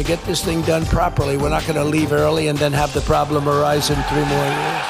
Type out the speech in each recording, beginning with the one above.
to get this thing done properly. We're not going to leave early and then have the problem arise in 3 more years.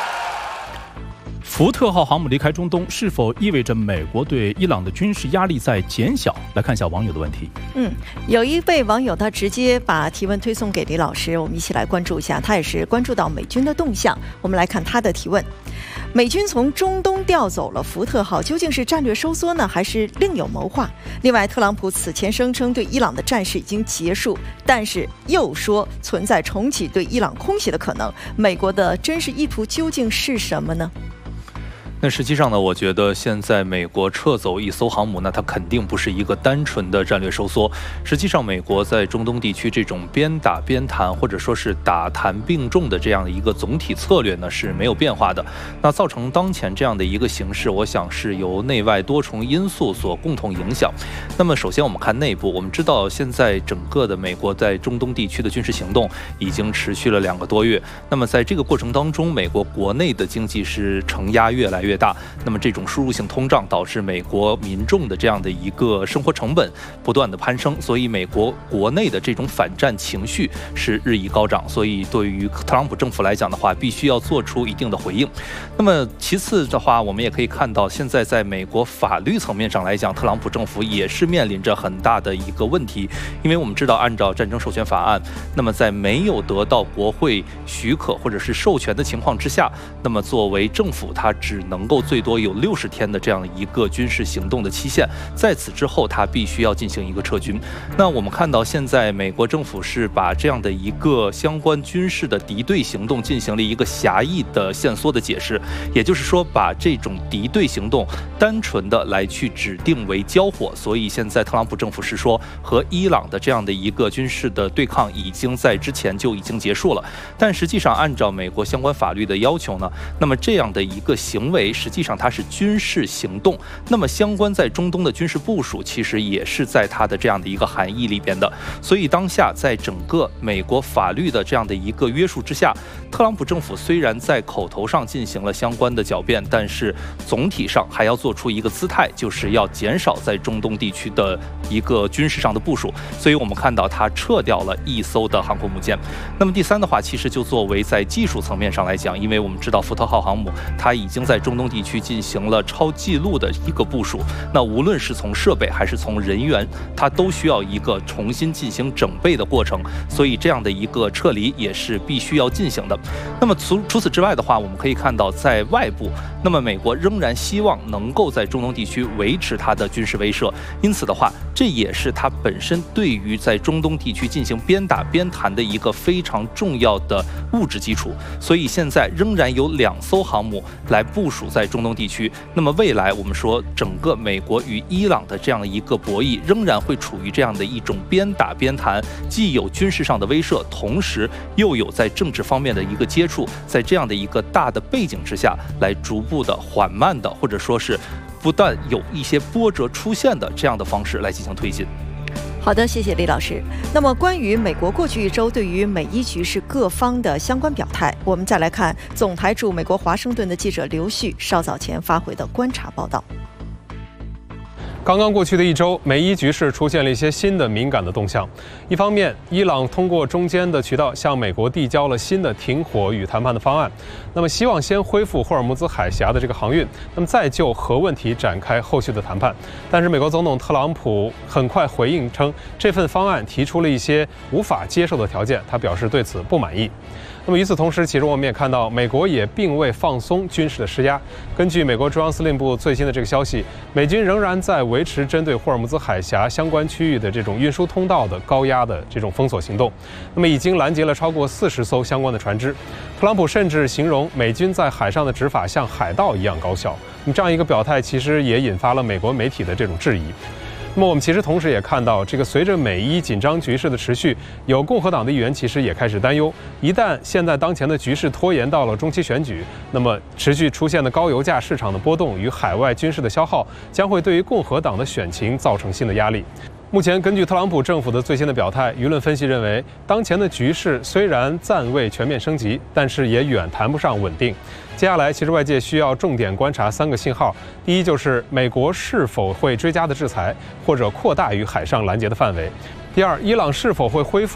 福特号航母离开中东，是否意味着美国对伊朗的军事压力在减小？来看一下网友的问题。 有一位网友他直接把提问推送给李老师，我们一起来关注一下。他也是关注到美军的动向。我们来看他的提问：美军从中东调走了福特号，究竟是战略收缩呢，还是另有谋划？另外，特朗普此前声称对伊朗的战事已经结束，但是又说存在重启对伊朗空袭的可能。美国的真实意图究竟是什么呢？ 那实际上呢，我觉得现在美国撤走一艘航母，那它肯定不是一个单纯的战略收缩。实际上，美国在中东地区这种边打边谈，或者说是打谈并重的这样的一个总体策略呢是没有变化的。那造成当前这样的一个形势，我想是由内外多重因素所共同影响。那么首先我们看内部，我们知道现在整个的美国在中东地区的军事行动已经持续了2个多月。那么在这个过程当中，美国国内的经济是承压越来越大，那么这种输入性通胀导致美国民众的这样的一个生活成本不断的攀升，所以美国国内的这种反战情绪是日益高涨，所以对于特朗普政府来讲的话，必须要做出一定的回应。那么其次的话，我们也可以看到，现在在美国法律层面上来讲，特朗普政府也是面临着很大的一个问题，因为我们知道，按照战争授权法案，那么在没有得到国会许可或者是授权的情况之下，那么作为政府，它只能够最多有60天的这样一个军事行动的期限，在此之后，它必须要进行一个撤军。那我们看到，现在美国政府是把这样的一个相关军事的敌对行动进行了一个狭义的限缩的解释，也就是说，把这种敌对行动单纯的来去指定为交火。所以现在特朗普政府是说，和伊朗的这样的一个军事的对抗已经在之前就已经结束了。但实际上，按照美国相关法律的要求呢，那么这样的一个行为，实际上它是军事行动，那么相关在中东的军事部署其实也是在它的这样的一个含义里边的。所以当下在整个美国法律的这样的一个约束之下，特朗普政府虽然在口头上进行了相关的狡辩，但是总体上还要做出一个姿态，就是要减少在中东地区的一个军事上的部署。所以我们看到它撤掉了1艘的航空母舰。那么第三的话，其实就作为在技术层面上来讲，因为我们知道福特号航母它已经在中东地区进行了超纪录的一个部署，那无论是从设备还是从人员，它都需要一个重新进行整备的过程，所以这样的一个撤离也是必须要进行的。那么除此之外的话，我们可以看到在外部，那么美国仍然希望能够在中东地区维持它的军事威慑，因此的话，这也是它本身对于在中东地区进行边打边谈的一个非常重要的物质基础。所以现在仍然有2艘航母来部署在中东地区。那么未来我们说，整个美国与伊朗的这样一个博弈仍然会处于这样的一种边打边谈，既有军事上的威慑，同时又有在政治方面的一个接触，在这样的一个大的背景之下，来逐步的缓慢的，或者说是不但有一些波折出现的这样的方式来进行推进。 好的，谢谢李老师。那么关于美国过去1周对于美伊局势各方的相关表态，我们再来看总台驻美国华盛顿的记者刘旭稍早前发回的观察报道。 刚刚过去的1周，美伊局势出现了一些新的敏感的动向。一方面，伊朗通过中间的渠道向美国递交了新的停火与谈判的方案，那么希望先恢复霍尔木兹海峡的这个航运，那么再就核问题展开后续的谈判。但是美国总统特朗普很快回应称，这份方案提出了一些无法接受的条件，他表示对此不满意。那么与此同时，其实我们也看到，美国也并未放松军事的施压。根据美国中央司令部最新的这个消息，美军仍然在维持针对霍尔木兹海峡相关区域的这种运输通道的高压的这种封锁行动。那么已经拦截了超过40艘相关的船只。特朗普甚至形容美军在海上的执法像海盗一样高效。那么这样一个表态，其实也引发了美国媒体的这种质疑。那么我们其实同时也看到，这个随着美伊紧张局势的持续，有共和党的议员其实也开始担忧，一旦现在当前的局势拖延到了中期选举，那么持续出现的高油价市场的波动与海外军事的消耗，将会对于共和党的选情造成新的压力。目前，根据特朗普政府的最新的表态，舆论分析认为，当前的局势虽然暂未全面升级，但是也远谈不上稳定。接下来，其实外界需要重点观察3个信号：第一，就是美国是否会追加的制裁，或者扩大于海上拦截的范围；第二，伊朗是否会恢复